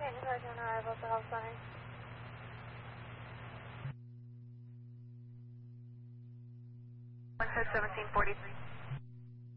Departure on arrival at the health center. 1743.